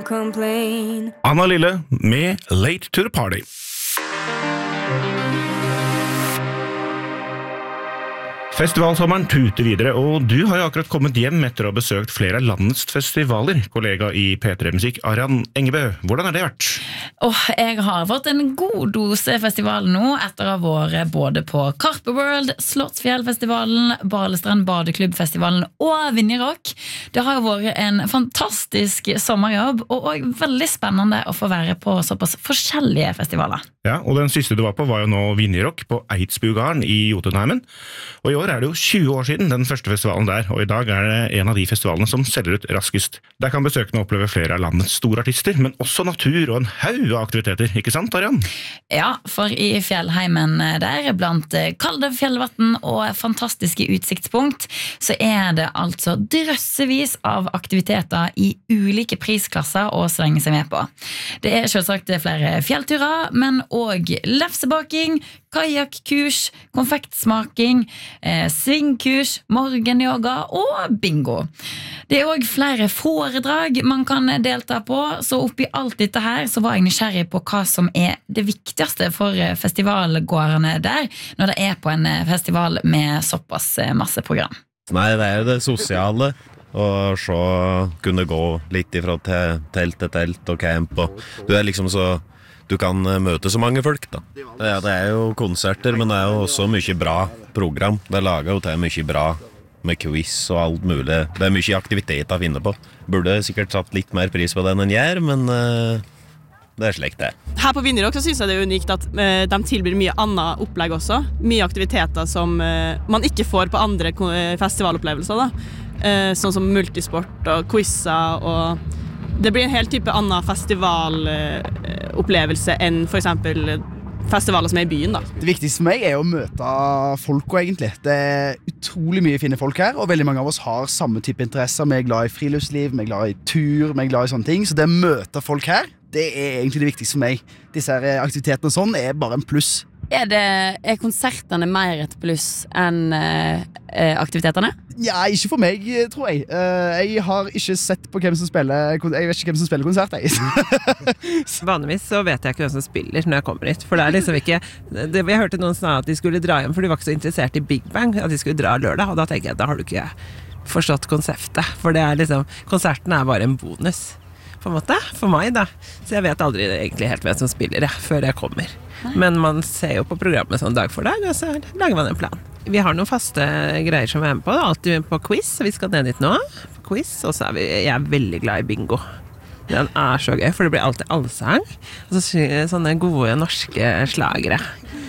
won't complain. Anna Lille med Late to the Party. Festivalsommeren tuter videre, og du har jo akkurat kommet hjem etter å ha besøkt flere av landets festivaler. Kollega i P3 Musikk, Arian Engebø, hvordan har det vært? Jeg har fått en god dose festival nå, etter å ha vært både på Carpe World, Slottsfjellfestivalen, Balestrand Badeklubbfestivalen og Vinjerock. Det har jo vært en fantastisk sommerjobb, og veldig spennende å få være på såpass forskjellige festivaler. Ja, og den siste du var på var jo nå Vinjerock på Eidsbugarden i Jotunheimen. Og i år er det jo 20 år siden den første festivalen der, og i dag er det en av de festivalene som selger ut raskest. Der kan besøkende oppleve flere av landets store artister, men også natur og en haug av aktiviteter, ikke sant, Arian? Ja, for i fjellheimen der, blant kalde fjellvatten og fantastiske utsiktspunkt, så er det altså drøssevis av aktiviteter i ulike prisklasser å slenge seg med på. Det er selvsagt flere fjellturer, men også lefsebaking, kajakkurs, konfektsmaking, svingkurs, morgenyoga og bingo. Det er også flere foredrag man kan delta på, så oppi alt dette her så var jeg nysgjerrig på hva som er det viktigste for festivalgåerne der, når det er på en festival med såpass masse program. Nei, det er jo det sosiale, og så kunne gå litt ifra telt til telt og camp, og du er liksom så... Du kan møte så mange folk da. Det er jo konserter, men det er jo også mye bra program. Det lager jo til mye bra med quiz og alt mulig. Det er mye aktivitet å finne på. Burde sikkert satt litt mer pris på det enn en gjør, men det er slik det. Her på Vinjerock så synes jeg det er unikt at de tilbyr mye annet opplegg også. Mye aktiviteter som man ikke får på andre festivalopplevelser da. Sånn som multisport og quizzer og... Det blir en helt type annen festivalopplevelse enn for eksempel festivaler som er i byen da. Det viktigste for meg er å møte folk egentlig. Det er utrolig mye fine folk her, og veldig mange av oss har samme type interesser. Vi er glad i friluftsliv, vi er glad i tur, vi er glad i sånne ting. Så det å møte folk her, det er egentlig det viktigste for meg. Disse her aktivitetene og sånn er bare en pluss. Er konsertene mer et pluss enn aktivitetene? Ja, ikke for meg, tror jeg. Jeg har ikke sett på hvem som spiller. Jeg vet ikke hvem som spiller konsert, jeg. Vanligvis så vet jeg ikke hvem som spiller når jeg kommer hit. For det er liksom ikke jeg hørte noen snakke at de skulle dra hjem, for de var ikke så interessert i Big Bang, at de skulle dra lørdag, og da tenker jeg, da har du ikke forstått konseptet. For det er liksom, konserten er bare en bonus, på en måte, for meg da. Så jeg vet aldri egentlig helt hvem som spiller, før jeg kommer. Men man ser jo på programmet sånn dag for dag, og så lager man en plan. Vi har noen faste greier som vi er med på, alltid på quiz, så vi skal ned dit nå, på quiz, og så jeg er veldig glad i bingo. Den er så gøy, for det blir alltid allsang, og så sånne gode norske slagere.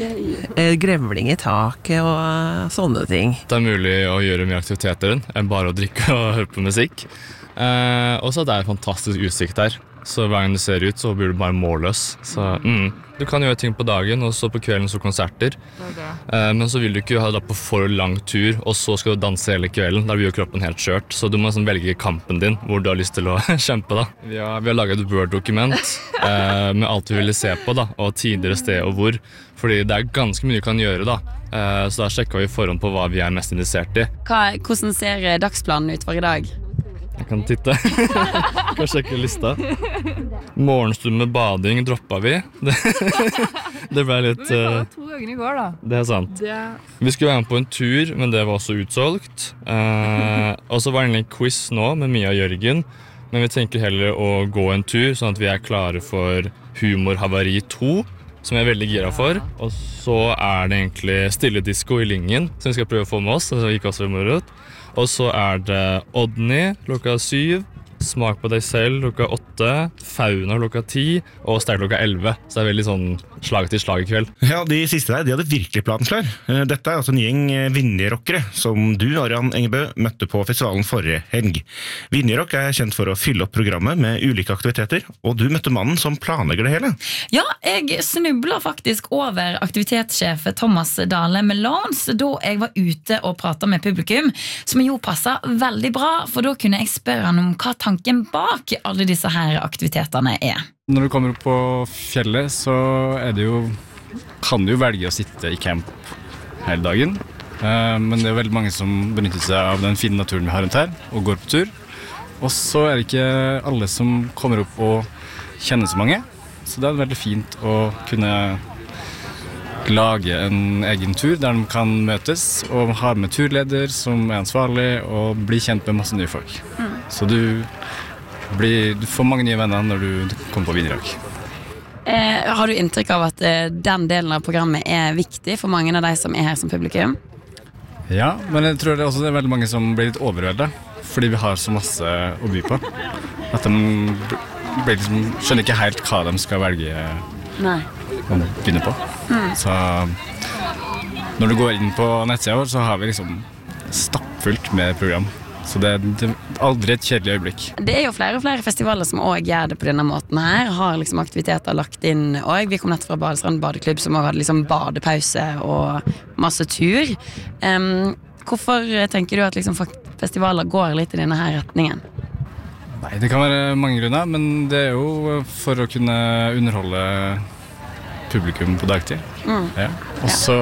Grevling i taket og sånne ting. Det er mulig å gjøre mye aktiviteter enn bare å drikke og høre på musikk. Og så det er fantastisk utsikt der. Så hver gang du ser ut, så blir du bare målløs. Så, du kan gjøre ting på dagen, og så på kvelden så konserter. Men så vil du ikke ha det på for lang tur, og så skal du danse hele kvelden. Da blir jo kroppen helt skjørt. Så du må velge kampen din, hvor du har lyst til å kjempe. Da. Vi har laget et Word-dokument med alt vi ville se på, da, og tidligere sted og hvor. Fordi det er ganske mye du kan gjøre, da. Så da sjekker vi forhånd på hva vi er mest interessert i. Hvordan ser dagsplanen ut for i dag? Jeg kan titte. Kan sjekke lista. Morgenstund med bading droppet vi. Det ble litt... Vi var 2 ganger i går da. Det er sant. Vi skulle være med på en tur, men det var også utsolgt. Og så var det en quiz nå med Mia og Jørgen. Men vi tenker heller å gå en tur, sånn at vi er klare for Humorhavari 2, som jeg er veldig gira for. Og så er det egentlig stille disco i Lyngen, som vi skal prøve å få med oss. Så gikk også moro ut. Og så er det Odny klokka 7, Smak på deg selv klokka 8, Fauna klokka 10 og Sterk klokka 11. Så det er veldig sånn slag til slag i kveld. Ja, de siste der, de hadde virkelig planen klar. Dette er altså en gjeng Vinjerockere som du, Arian Engebø, møtte på festivalen forrige helg. Vinjerock er kjent for å fylle opp programmet med ulike aktiviteter, og du møtte mannen som planlegger det hele. Ja, jeg snublet faktisk over aktivitetssjef Thomas Dale Melons da jeg var ute og pratet med publikum, som jo passet veldig bra, for da kunne jeg spørre han om hva tanken bak alle disse her aktivitetene er. Når du kommer opp på fjellet, så er det jo, kan du jo velge å sitte i camp hele dagen. Men det er veldig mange som benytter seg av den fine naturen vi har rundt her, og går på tur. Og så det ikke alle som kommer opp og kjenner så mange. Så det veldig fint å kunne lage en egen tur der de kan møtes og ha med turleder som ansvarlig og bli kjent med masse nye folk. Så du får mange nye venner når du kommer på Wienerrock. Har du inntrykk av at den delen av programmet viktig for mange av de som her som publikum? Ja, men jeg tror det også veldig mange som blir litt overveldet fordi vi har så masse å by på. At de skjønner ikke helt hva de skal velge å begynne på. Så når du går inn på nettsida vår, så har vi stappfullt med program. Så det aldri et kjedelig øyeblikk. Det jo flere og flere festivaler som også gjør det på denne måten her. Har aktiviteter lagt inn også. Vi kom nett fra Badestrand badeklubb som også hadde badepause og masse tur. Hvorfor tenker du at festivaler går litt i denne her retningen? Nei, det kan være mange grunner, men det jo for å kunne underholde publikum på dagtid. Ja. Og så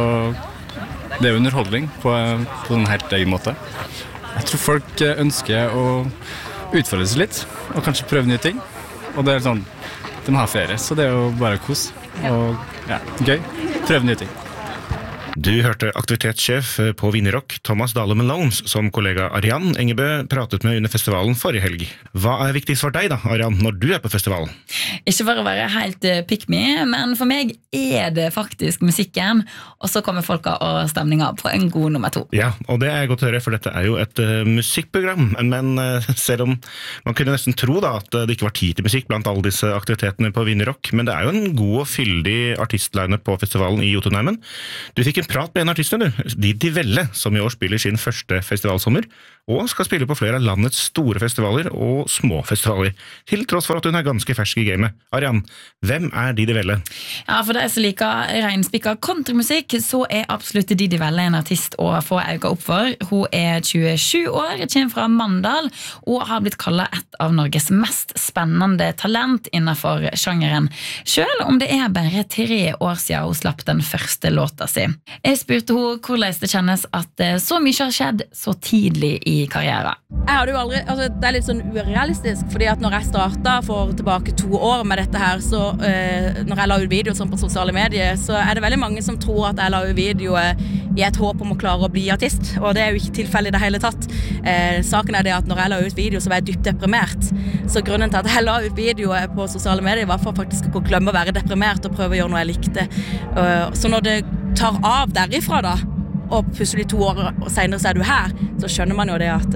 det jo underholdning på en helt egen måte. Jeg tror folk ønsker å utfordre seg litt, og kanskje prøve nye ting. Og det sånn, de har ferie, så det jo bare kos. Og gøy. Prøve nye ting. Du hørte aktivitetssjef på Wienerrock, Thomas Dale Malones, som kollega Arian Engebø pratet med under festivalen forrige helg. Hva viktigst for deg da, Arian, når du på festivalen? Ikke for å være helt pick me, men for meg det faktisk musikken, og så kommer folka og stemninga på en god nummer 2. Ja, og det godt å høre, for dette jo et musikkprogram, men selv om man kunne nesten tro da at det ikke var tid til musikk blant alle disse aktivitetene på Wienerrock, men det jo en god og fyldig artistline på festivalen i Jotunheimen. Du fikk en prat med en artist, Didi Velle, som i år spiller sin første festivalsommer, og skal spille på flere av landets store festivaler og små festivaler, til tross for at hun ganske fersk i gamet. Arian, hvem Didi Velle? Ja, for deg som liker regnspikka countrymusikk, så absolutt Didi Velle en artist å få øynene opp for. Hun 27 år, kommer fra Mandal, og har blitt kallet et av Norges mest spennende talent innenfor sjangeren, selv om det bare 3 år siden hun slapp den første låta si. Jeg spurte henne hvordan det kjennes at så mye har skjedd så tidlig i karrieren. Jeg hadde jo aldri, det litt sånn urealistisk, fordi at når jeg startet for tilbake 2 år med dette her, så når jeg la ut videoer sånn på sosiale medier, så det veldig mange som tror at jeg la ut videoer i et håp om å klare å bli artist, og det jo ikke tilfellet i det hele tatt. Saken det at når jeg la ut video, så var jeg dypt deprimert. Så grunnen til at jeg la ut videoer på sosiale medier var for faktisk å glemme å være deprimert og prøve å gjøre noe jeg likte. Så når det tar av derifra da, og plutselig 2 år senere du her, så skjønner man jo det at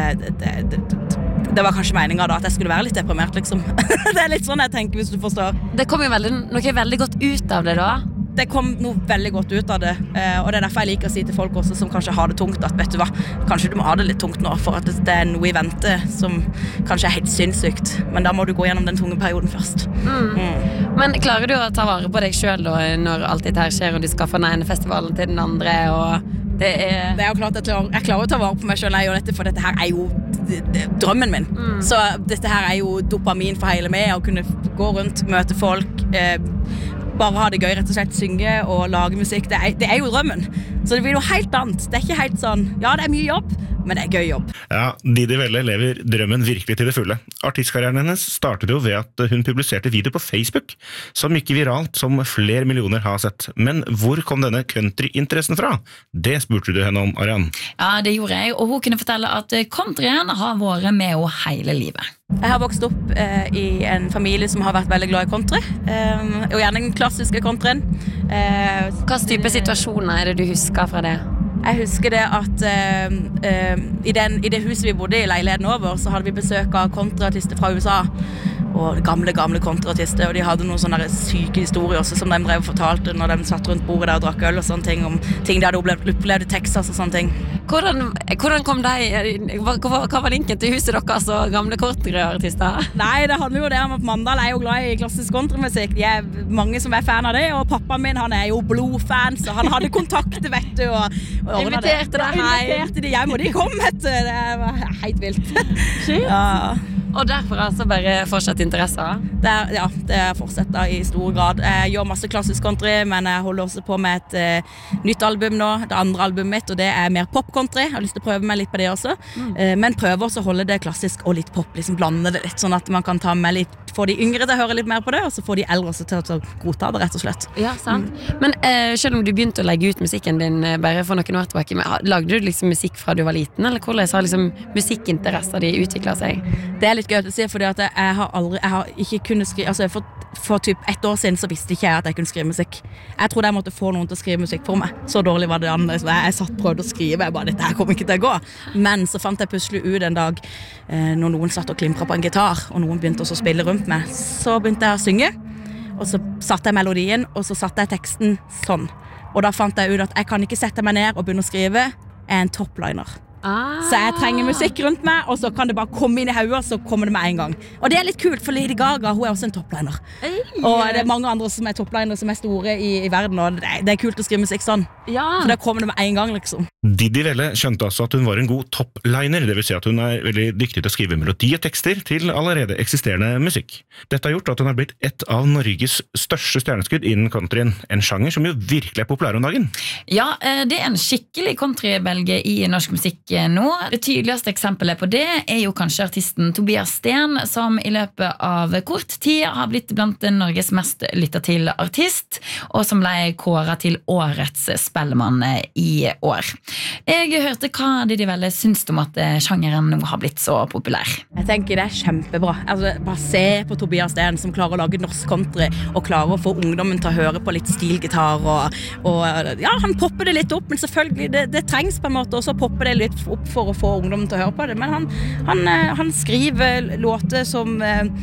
det var kanskje meningen da, at jeg skulle være litt deprimert, liksom. Det litt sånn jeg tenker, hvis du forstår. Det kom jo noe veldig godt ut av det da. Det kom noe veldig godt ut av det, og det derfor jeg liker å si til folk også som kanskje har det tungt, at vet du hva, kanskje du må ha det litt tungt nå, for at det noe i vente som kanskje helt sinnssykt, men da må du gå gjennom den tunge perioden først. Men klarer du å ta vare på deg selv da, når alt dette her skjer, og du skal fra den ene festivalen til den andre, og det jo klart at jeg klarer å ta vare på meg selv når jeg gjør dette, for dette her jo drømmen min. Så dette her jo dopamin for hele meg, å kunne gå rundt, møte folk, bare ha det gøy, rett og slett synge og lage musikk. Det jo drømmen. Så det blir noe helt annet. Det ikke helt sånn, ja, det mye jobb, men det gøy jobb. Ja, Didi Velle lever drømmen virkelig til det fulle. Artistkarrieren hennes startet jo ved at hun publiserte video på Facebook, som gikk viralt, som flere millioner har sett. Men hvor kom denne countryinteressen fra? Det spurte du henne om, Arian. Ja, det gjorde jeg, og hun kunne fortelle at countryen har vært med henne hele livet. Jeg har vokst opp i en familie som har vært veldig glad i country, og gjerne den klassiske countryen. Hva type situasjoner det du husker fra det? Jeg husker det at i det huset vi bodde i leiligheten over, så hadde vi besøk av countryartister fra USA, og gamle countryartister, og de hadde noen sånne syke historier også, som de drev og fortalte når de satt rundt bordet der og drakk øl og sånne ting, om ting de hadde opplevd i Texas og sånne ting. Hvordan kom hva var linken til huset deres og gamle countryartister? Nei, det handler jo det om at Mandal jo glad i klassisk countrymusikk. De mange som fan av det, og pappaen min, han jo blodfan, så han hadde kontakter, vet du, og inviterte deg hjem. Inviterte de hjem, og de kom, vet du. Det var helt vilt. Ja. Og derfor altså bare fortsatt interesser? Det fortsetter i stor grad. Jeg gjør masse klassisk country, men jeg holder også på med et nytt album nå, det andre albumet mitt, og det mer pop-country. Jeg har lyst til å prøve meg litt på det også, men prøver også å holde det klassisk og litt pop, liksom blande det litt, sånn at man kan ta med litt, få de yngre til å høre litt mer på det, og så får de eldre også til å godta det, rett og slett. Ja, sant. Men selv om du begynte å legge ut musikken din bare for noen år tilbake, lagde du liksom musikk fra du var liten, eller hvordan har liksom musikkinteresser de utviklet seg? Det litt gøy å si, fordi at jeg har ikke kunnet skrive, altså for typ 1 år siden så visste ikke jeg at jeg kunne skrive musikk. Jeg trodde jeg måtte få noen til å skrive musikk for meg. Så dårlig var det andre. Jeg prøvde å skrive, jeg bare, dette her kommer ikke til å gå. Men så fant jeg plutselig ut en dag, når noen satt og klimpret på en gitar, og noen begynte også å spille rundt meg, så begynte jeg å synge, og så satte jeg melodien, og så satte jeg teksten sånn. Og da fant jeg ut at jeg kan ikke sette meg ned og begynne å skrive, en topliner. Så jeg trenger musikk rundt meg, og så kan det bare komme inn i hodet, så kommer det med en gang. Og det litt kult, for Lady Gaga, hun også en topliner. Og det mange andre som topliner som store i verden, og det kult å skrive musikk sånn. For da kommer det med en gang, liksom. Didi Velle skjønte altså at hun var en god topliner, det vil si at hun veldig dyktig til å skrive melodi og tekster til allerede eksisterende musikk. Dette har gjort at hun har blitt et av Norges største stjerneskudd innen countryen, en sjanger som jo virkelig populær om dagen. Ja, det en skikkelig countrybelge i norsk musikk nå. Det tydeligste eksempelet på det jo kanskje artisten Tobias Sten, som i løpet av kort tid har blitt blant Norges mest lyttet til artist, og som ble kåret til årets spellemann i år. Jeg hørte hva Didi Velle syns om at sjangeren nå har blitt så populær. Jeg tenker det kjempebra. Altså, bare se på Tobias Sten som klarer å lage norsk country, og klarer å få ungdommen til å høre på litt stilgitar, og ja, han popper det litt opp, men selvfølgelig, det trengs på en måte, og så popper det litt opp for å få ungdommen til å høre på det, men han skriver låter som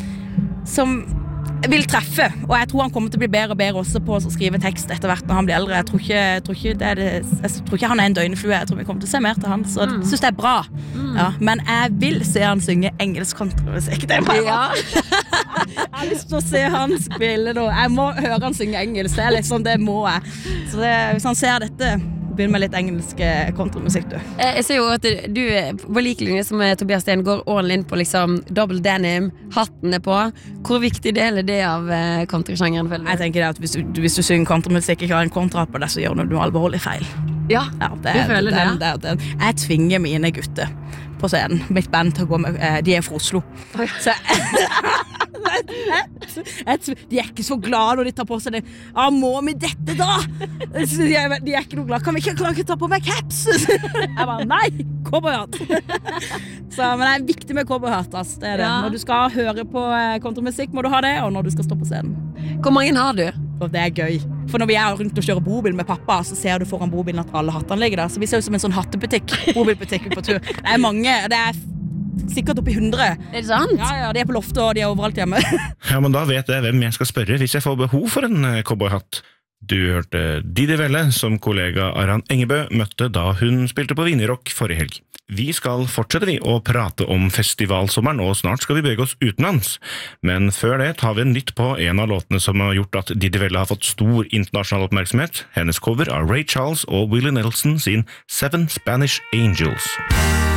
vil treffe, og jeg tror han kommer til å bli bedre og bedre også på å skrive tekst etter hvert når han blir eldre. Jeg tror ikke han en døgnflue, jeg tror vi kommer til å se mer til han, så jeg synes det bra. Ja, men jeg vil se han synge engelsk countrymusikk. Det jeg har lyst til å se han spille nå. Jeg må høre han synge engelsk, det litt sånn, det må jeg. Så hvis han ser dette, begynn med litt engelsk countrymusikk, du. Jeg ser jo at du på likelinje som Tobias Sten går all in på liksom double denim, hatten på. Hvor viktig del det av countrysjangeren, føler du? Jeg tenker at hvis du synger countrymusikk ikke har en kontra på det, så gjør du noe alvorlig feil. Ja, du føler det? Jeg tvinger mine gutter på scenen, mitt band til å gå med, de fra Oslo. Så de ikke så glad når de tar på seg det. Må vi dette da? De ikke noe glad. Kan vi ikke ta på meg caps? Jeg bare, nei, cowboyhatt. Men det viktig med cowboyhatt, det det. Når du skal høre på countrymusikk må du ha det, og når du skal stå på scenen. Hvor mange har du? Og det gøy. For når vi rundt og kjører bobil med pappa, så ser du foran bobilen at alle hattene ligger der. Så vi ser ut som en sånn hattebutikk, bobilbutikk på tur. Det mange, det sikkert oppi 100. Det sant? Ja, de på loftet, og de overalt hjemme. Ja, men da vet jeg hvem jeg skal spørre hvis jeg får behov for en cowboyhatt. Du hørte Didi Velle, som kollega Aran Engebø møtte da hun spilte på Vinjerock forrige helg. Vi skal fortsette å prate om festivalsommeren, og snart skal vi bevege oss utenlands. Men før det tar vi en nytt på en av låtene som har gjort at Didi Velle har fått stor internasjonal oppmerksomhet. Hennes cover av Ray Charles og Willie Nelson sin Seven Spanish Angels.